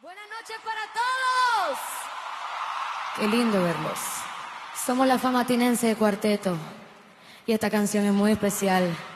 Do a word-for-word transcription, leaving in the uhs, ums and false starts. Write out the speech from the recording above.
Buenas noches para todos. Qué lindo verlos. Somos la Fama Tinense de Cuarteto y esta canción es muy especial